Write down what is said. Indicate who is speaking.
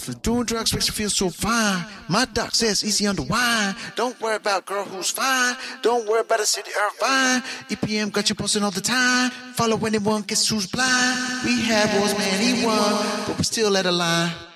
Speaker 1: worthless. Doing drugs makes you feel so fine. My doc says easy on the wine. Don't worry about girl who's fine. Don't worry about a city Irvine. EPM got you posting all the time. Follow anyone, guess who's blind. We had wars, man, he won, but we still let a line.